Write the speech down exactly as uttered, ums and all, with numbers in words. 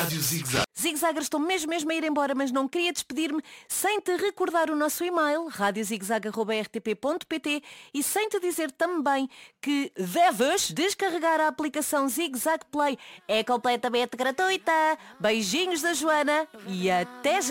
Rádio Zig-Zag. Zig-Zagger, estou mesmo mesmo a ir embora, mas não queria despedir-me sem te recordar o nosso e-mail, rádio zigzag arroba r t p ponto p t, e sem te dizer também que deves descarregar a aplicação Zig-Zag Play. É completamente gratuita. Beijinhos da Joana e até já!